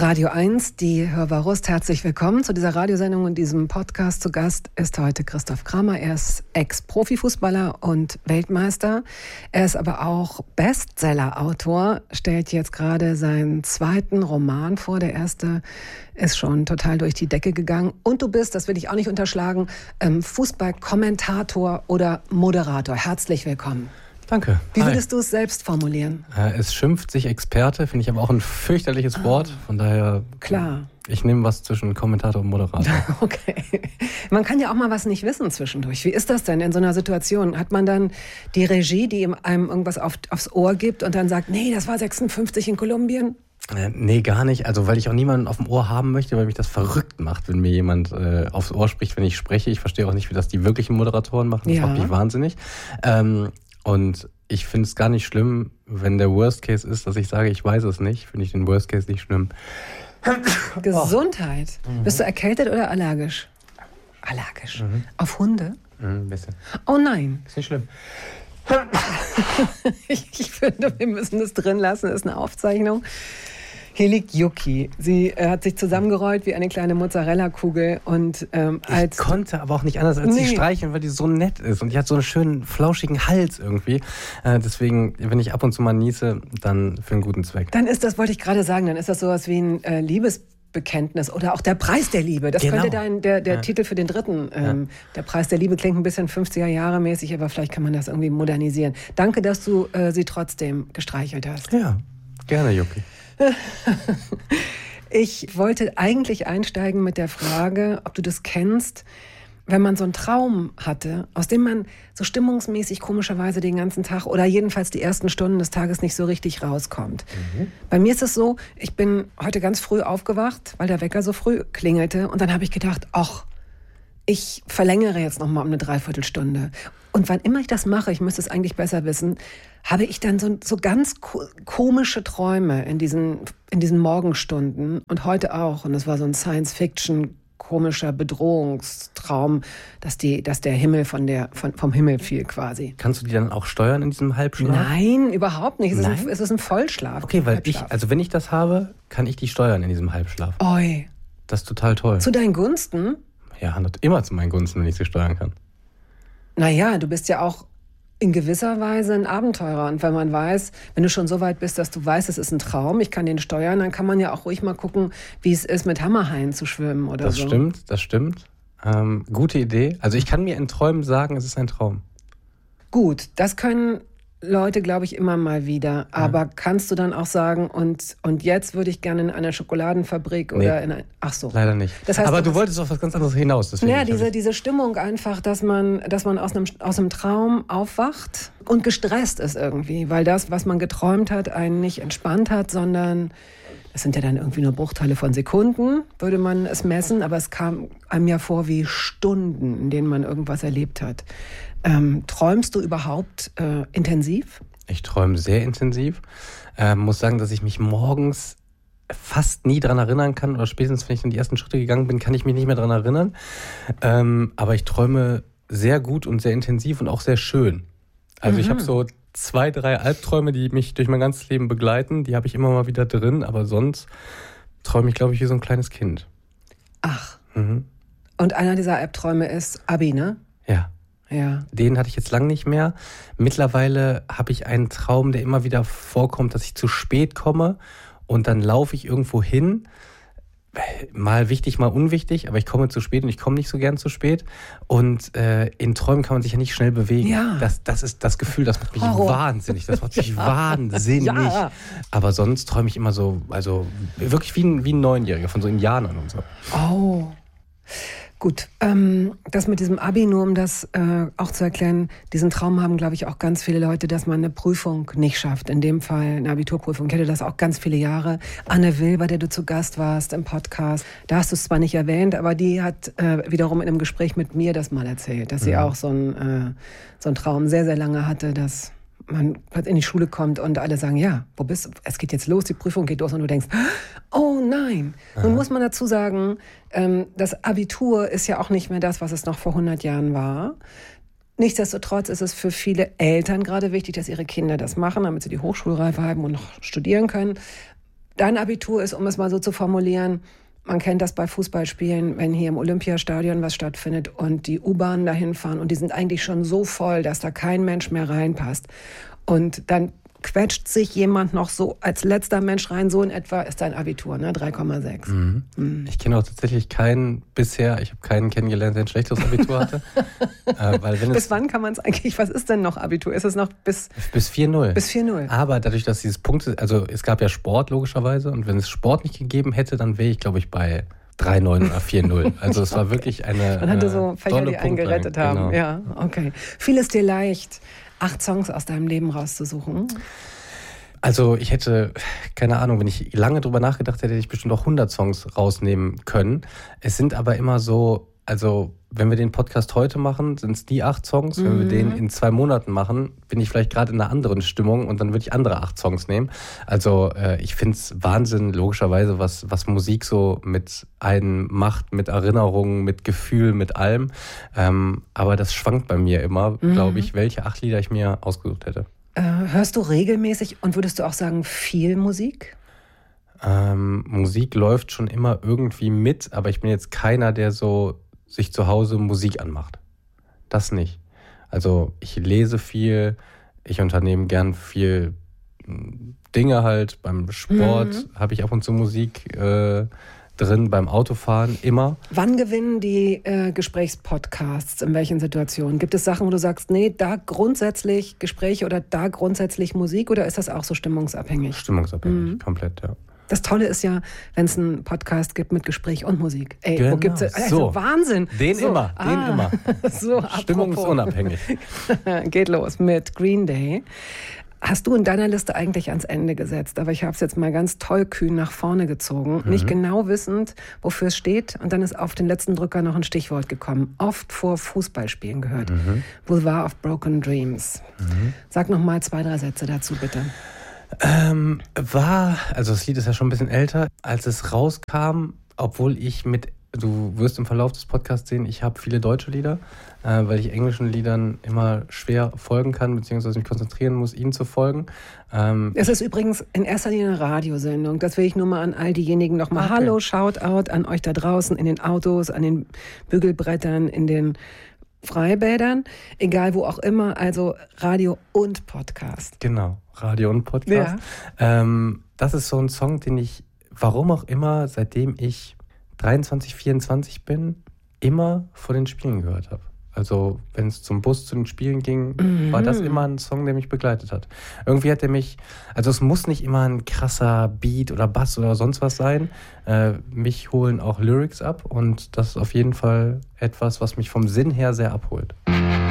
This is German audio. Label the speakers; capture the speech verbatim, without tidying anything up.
Speaker 1: Radio eins, die Hörbar-Rust. Herzlich willkommen zu dieser Radiosendung und diesem Podcast. Zu Gast ist heute Christoph Kramer. Er ist Ex-Profifußballer und Weltmeister. Er ist aber auch Bestseller-Autor, stellt jetzt gerade seinen zweiten Roman vor. Der erste ist schon total durch die Decke gegangen. Und du bist, das will ich auch nicht unterschlagen, Fußballkommentator oder Moderator. Herzlich willkommen.
Speaker 2: Danke.
Speaker 1: Wie würdest Hi. du es selbst formulieren?
Speaker 2: Äh, es schimpft sich Experte, finde ich aber auch ein fürchterliches ah, Wort. Von daher,
Speaker 1: klar.
Speaker 2: Ich nehme was zwischen Kommentator und Moderator.
Speaker 1: Okay. Man kann ja auch mal was nicht wissen zwischendurch. Wie ist das denn in so einer Situation? Hat man dann die Regie, die einem irgendwas auf, aufs Ohr gibt und dann sagt, nee, das war sechsundfünfzig in Kolumbien?
Speaker 2: Äh, nee, gar nicht. Also weil ich auch niemanden auf dem Ohr haben möchte, weil mich das verrückt macht, wenn mir jemand äh, aufs Ohr spricht, wenn ich spreche. Ich verstehe auch nicht, wie das die wirklichen Moderatoren machen. Das
Speaker 1: ja.
Speaker 2: macht mich wahnsinnig. Ähm, Und ich finde es gar nicht schlimm, wenn der Worst Case ist, dass ich sage, ich weiß es nicht. Finde ich den Worst Case nicht schlimm.
Speaker 1: Gesundheit.
Speaker 2: Mhm.
Speaker 1: Bist du erkältet oder allergisch? Allergisch. Mhm. Auf Hunde?
Speaker 2: Mhm, ein bisschen.
Speaker 1: Oh nein.
Speaker 2: Ist nicht schlimm.
Speaker 1: ich, ich finde, wir müssen das drin lassen. Das ist eine Aufzeichnung. Hier liegt Yuki. Sie äh, hat sich zusammengerollt wie eine kleine Mozzarella-Kugel. Und, ähm, als
Speaker 2: ich konnte aber auch nicht anders als nee. sie streicheln, weil die so nett ist. Und die hat so einen schönen, flauschigen Hals irgendwie. Äh, deswegen, wenn ich ab und zu mal niese, dann für einen guten Zweck.
Speaker 1: Dann ist das, wollte ich gerade sagen, dann ist das sowas wie ein äh, Liebesbekenntnis oder auch der Preis der Liebe. Das genau. könnte dein, der, der ja. Titel für den dritten. Ähm, ja. Der Preis der Liebe klingt ein bisschen fünfziger Jahre mäßig, aber vielleicht kann man das irgendwie modernisieren. Danke, dass du äh, sie trotzdem gestreichelt hast.
Speaker 2: Ja, gerne, Yuki.
Speaker 1: Ich wollte eigentlich einsteigen mit der Frage, ob du das kennst, wenn man so einen Traum hatte, aus dem man so stimmungsmäßig komischerweise den ganzen Tag oder jedenfalls die ersten Stunden des Tages nicht so richtig rauskommt. Mhm. Bei mir ist es so, ich bin heute ganz früh aufgewacht, weil der Wecker so früh klingelte und dann habe ich gedacht, ach, ich verlängere jetzt noch mal um eine Dreiviertelstunde. Und wann immer ich das mache, ich müsste es eigentlich besser wissen, habe ich dann so, so ganz ko- komische Träume in diesen, in diesen Morgenstunden. Und heute auch. Und es war so ein Science-Fiction, komischer Bedrohungstraum, dass, die, dass der Himmel von der, von, vom Himmel fiel quasi.
Speaker 2: Kannst du die dann auch steuern in diesem Halbschlaf?
Speaker 1: Nein, überhaupt nicht. Es,
Speaker 2: Nein?
Speaker 1: Ist, ein, es ist ein Vollschlaf.
Speaker 2: Okay, weil ich, also wenn ich das habe, kann ich die steuern in diesem Halbschlaf.
Speaker 1: Oi.
Speaker 2: Das ist total toll.
Speaker 1: Zu deinen Gunsten?
Speaker 2: Ja, immer zu meinen Gunsten, wenn ich sie steuern kann.
Speaker 1: Naja, du bist ja auch in gewisser Weise ein Abenteurer. Und wenn man weiß, wenn du schon so weit bist, dass du weißt, es ist ein Traum, ich kann den steuern, dann kann man ja auch ruhig mal gucken, wie es ist, mit Hammerhaien zu schwimmen oder
Speaker 2: das
Speaker 1: so.
Speaker 2: Das stimmt, das stimmt. Ähm, gute Idee. Also ich kann mir in Träumen sagen, es ist ein Traum.
Speaker 1: Gut, das können Leute, glaube ich, immer mal wieder. Aber ja. kannst du dann auch sagen, und, und jetzt würde ich gerne in einer Schokoladenfabrik nee, oder in ein... Ach so.
Speaker 2: Leider nicht.
Speaker 1: Das heißt,
Speaker 2: aber du wolltest auf was ganz anderes hinaus.
Speaker 1: Ja, diese, diese Stimmung einfach, dass man, dass man aus einem, aus einem Traum aufwacht und gestresst ist irgendwie. Weil das, was man geträumt hat, einen nicht entspannt hat, sondern... Das sind ja dann irgendwie nur Bruchteile von Sekunden, würde man es messen. Aber es kam einem ja vor wie Stunden, in denen man irgendwas erlebt hat. Ähm, träumst du überhaupt äh, intensiv?
Speaker 2: Ich träume sehr intensiv. Ähm, muss sagen, dass ich mich morgens fast nie dran erinnern kann. Oder spätestens, wenn ich dann die ersten Schritte gegangen bin, kann ich mich nicht mehr dran erinnern. Ähm, aber ich träume sehr gut und sehr intensiv und auch sehr schön. Also mhm. ich habe so... zwei, drei Albträume, die mich durch mein ganzes Leben begleiten. Die habe ich immer mal wieder drin, aber sonst träume ich, glaube ich, wie so ein kleines Kind.
Speaker 1: Ach.
Speaker 2: Mhm.
Speaker 1: Und einer dieser Albträume ist Abi, ne?
Speaker 2: Ja.
Speaker 1: Ja.
Speaker 2: Den hatte ich jetzt lang nicht mehr. Mittlerweile habe ich einen Traum, der immer wieder vorkommt, dass ich zu spät komme und dann laufe ich irgendwo hin. Mal wichtig, mal unwichtig, aber ich komme zu spät und ich komme nicht so gern zu spät. Und äh, in Träumen kann man sich ja nicht schnell bewegen.
Speaker 1: Ja.
Speaker 2: Das, das ist das Gefühl, das macht mich
Speaker 1: Horror.
Speaker 2: wahnsinnig. Das macht mich ja. wahnsinnig.
Speaker 1: Ja.
Speaker 2: Aber sonst träume ich immer so, also wirklich wie ein, wie ein Neunjähriger von so Indianern und so.
Speaker 1: Oh. Gut, ähm, das mit diesem Abi, nur um das äh, auch zu erklären, diesen Traum haben, glaube ich, auch ganz viele Leute, dass man eine Prüfung nicht schafft. In dem Fall eine Abiturprüfung. Ich hatte das auch ganz viele Jahre. Anne Will, bei der du zu Gast warst im Podcast, da hast du es zwar nicht erwähnt, aber die hat äh, wiederum in einem Gespräch mit mir das mal erzählt, dass sie
Speaker 2: ja.
Speaker 1: auch so einen äh, so einen Traum sehr, sehr lange hatte, dass man in die Schule kommt und alle sagen, ja, wo bist du? Es geht jetzt los, die Prüfung geht los und du denkst, oh nein. Aha. Nun muss man dazu sagen, das Abitur ist ja auch nicht mehr das, was es noch vor hundert Jahren war. Nichtsdestotrotz ist es für viele Eltern gerade wichtig, dass ihre Kinder das machen, damit sie die Hochschulreife haben und noch studieren können. Dein Abitur ist, um es mal so zu formulieren, man kennt das bei Fußballspielen, wenn hier im Olympiastadion was stattfindet und die U-Bahnen dahin fahren und die sind eigentlich schon so voll, dass da kein Mensch mehr reinpasst. Und dann quetscht sich jemand noch so als letzter Mensch rein, so in etwa ist dein Abitur, ne? drei Komma sechs.
Speaker 2: Mhm. Mhm. Ich kenne auch tatsächlich keinen bisher, ich habe keinen kennengelernt, der ein schlechteres Abitur hatte. äh, weil wenn
Speaker 1: bis wann kann man es eigentlich, was ist denn noch Abitur? Ist es noch bis...
Speaker 2: Bis vier null.
Speaker 1: Bis vier null.
Speaker 2: Aber dadurch, dass dieses Punkte, also es gab ja Sport logischerweise und wenn es Sport nicht gegeben hätte, dann wäre ich, glaube ich, bei drei neun oder vier null. Also es war wirklich eine
Speaker 1: Man hatte so Fächer,
Speaker 2: tolle
Speaker 1: die einen gerettet haben.
Speaker 2: Genau.
Speaker 1: Ja, okay. Fiel es dir leicht, acht Songs aus deinem Leben rauszusuchen?
Speaker 2: Also ich hätte, keine Ahnung, wenn ich lange drüber nachgedacht hätte, hätte ich bestimmt auch hundert Songs rausnehmen können. Es sind aber immer so, also wenn wir den Podcast heute machen, sind es die acht Songs. Wenn mhm. wir den in zwei Monaten machen, bin ich vielleicht gerade in einer anderen Stimmung und dann würde ich andere acht Songs nehmen. Also äh, ich finde es Wahnsinn, logischerweise, was, was Musik so mit einem macht, mit Erinnerungen, mit Gefühl, mit allem. Ähm, aber das schwankt bei mir immer, mhm. glaube ich, welche acht Lieder ich mir ausgesucht hätte.
Speaker 1: Äh, hörst du regelmäßig und würdest du auch sagen, viel Musik?
Speaker 2: Ähm, Musik läuft schon immer irgendwie mit, aber ich bin jetzt keiner, der so sich zu Hause Musik anmacht. Das nicht. Also ich lese viel, ich unternehme gern viel Dinge halt. Beim Sport mhm. habe ich ab und zu Musik äh, drin, beim Autofahren immer.
Speaker 1: Wann gewinnen die äh, Gesprächspodcasts? In welchen Situationen? Gibt es Sachen, wo du sagst, nee, da grundsätzlich Gespräche oder da grundsätzlich Musik oder ist das auch so stimmungsabhängig?
Speaker 2: Stimmungsabhängig,
Speaker 1: mhm.
Speaker 2: komplett, ja.
Speaker 1: Das Tolle ist ja, wenn es einen Podcast gibt mit Gespräch und Musik. Ey,
Speaker 2: genau.
Speaker 1: wo gibt's also
Speaker 2: so.
Speaker 1: Wahnsinn.
Speaker 2: Den
Speaker 1: so.
Speaker 2: immer, den
Speaker 1: ah.
Speaker 2: immer.
Speaker 1: so,
Speaker 2: stimmungsunabhängig.
Speaker 1: Geht los mit Green Day. Hast du in deiner Liste eigentlich ans Ende gesetzt, aber ich habe es jetzt mal ganz tollkühn nach vorne gezogen, mhm. nicht genau wissend, wofür es steht. Und dann ist auf den letzten Drücker noch ein Stichwort gekommen. Oft vor Fußballspielen gehört. Mhm. Boulevard of Broken Dreams. Mhm. Sag noch mal zwei, drei Sätze dazu, bitte.
Speaker 2: Ähm, war, also das Lied ist ja schon ein bisschen älter, als es rauskam, obwohl ich mit, du wirst im Verlauf des Podcasts sehen, ich habe viele deutsche Lieder, äh, weil ich englischen Liedern immer schwer folgen kann, beziehungsweise mich konzentrieren muss, ihnen zu folgen. Ähm,
Speaker 1: es ist übrigens in erster Linie eine Radiosendung, das will ich nur mal an all diejenigen nochmal, okay. Hallo, Shoutout an euch da draußen, in den Autos, an den Bügelbrettern, in den Freibädern, egal wo auch immer, also Radio und Podcast.
Speaker 2: Genau, Radio und Podcast. Ja. Ähm, das ist so ein Song, den ich, warum auch immer, seitdem ich dreiundzwanzig, vierundzwanzig bin, immer vor den Spielen gehört habe. Also wenn es zum Bus zu den Spielen ging, mhm. war das immer ein Song, der mich begleitet hat. Irgendwie hat er mich, also es muss nicht immer ein krasser Beat oder Bass oder sonst was sein. Äh, mich holen auch Lyrics ab und das ist auf jeden Fall etwas, was mich vom Sinn her sehr abholt.